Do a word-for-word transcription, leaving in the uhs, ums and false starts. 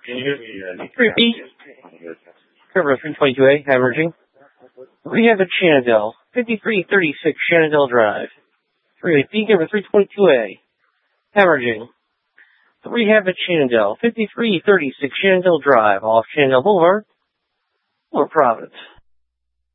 three B, River three twenty-two A, averaging. Rehab at Shenandoah, fifty-three thirty-six Shenandoah Drive. three B, River three twenty-two A, averaging. Rehab at Shenandoah, fifty-three thirty-six Shenandoah Drive, off Shenandoah Boulevard, Lower Providence.